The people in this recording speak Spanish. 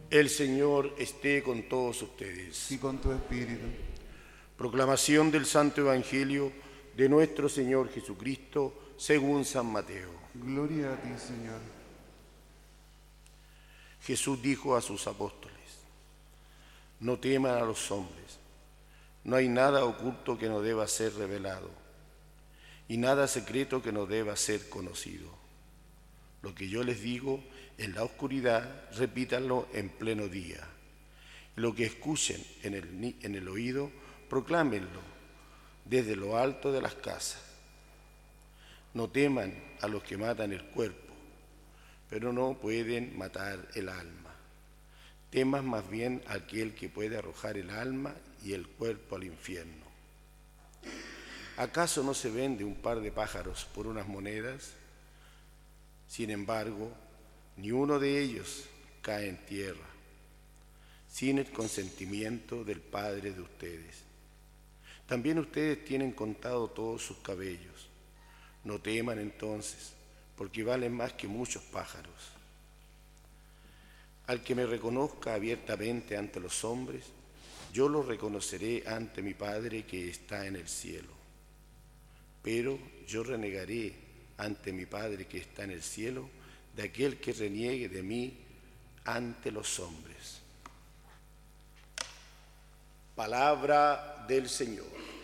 El Señor esté con todos ustedes. Y con tu espíritu. Proclamación del Santo Evangelio de nuestro Señor Jesucristo según San Mateo. Gloria a ti, Señor. Jesús dijo a sus apóstoles: no teman a los hombres, no hay nada oculto que no deba ser revelado, y nada secreto que no deba ser conocido. Lo que yo les digo en la oscuridad, repítanlo en pleno día. Y lo que escuchen en el oído, proclámenlo desde lo alto de las casas. No teman a los que matan el cuerpo, pero no pueden matar el alma. Teman más bien a aquel que puede arrojar el alma y el cuerpo al infierno. ¿Acaso no se vende un par de pájaros por unas monedas? Sin embargo, ni uno de ellos cae en tierra sin el consentimiento del Padre de ustedes. También ustedes tienen contado todos sus cabellos. No teman entonces, porque valen más que muchos pájaros. Al que me reconozca abiertamente ante los hombres, yo lo reconoceré ante mi Padre que está en el cielo. Pero yo renegaré ante mi Padre que está en el cielo de aquel que reniegue de mí ante los hombres. Palabra del Señor.